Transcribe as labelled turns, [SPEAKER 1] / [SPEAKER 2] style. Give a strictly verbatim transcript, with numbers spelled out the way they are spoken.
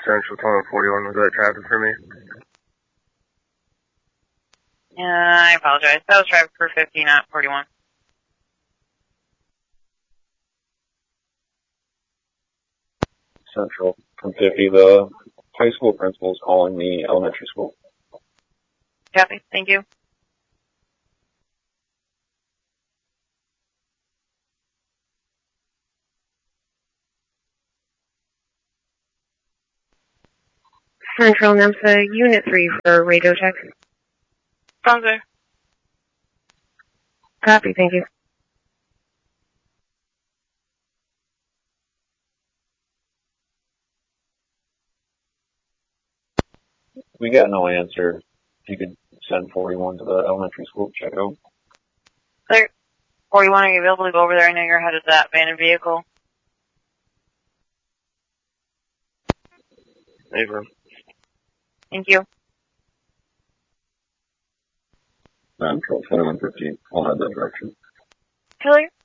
[SPEAKER 1] Central Tunnel forty-one, was that traffic for me?
[SPEAKER 2] Yeah, I apologize. That was traffic for fifty, not forty-one.
[SPEAKER 3] Central from fifty, the high school principal is calling the elementary school.
[SPEAKER 2] Copy. Thank you.
[SPEAKER 4] Central NEMSA, Unit three for radio check.
[SPEAKER 2] Sounds good.
[SPEAKER 4] Copy, thank you.
[SPEAKER 3] We got no answer. If you could send forty-one to the elementary school to check it out.
[SPEAKER 2] Clear. forty-one, are you available to go over there? I know you're headed to that abandoned vehicle.
[SPEAKER 1] April.
[SPEAKER 2] Thank you.
[SPEAKER 3] Central, twenty-one fifteen. I'll head that direction.
[SPEAKER 2] Clear.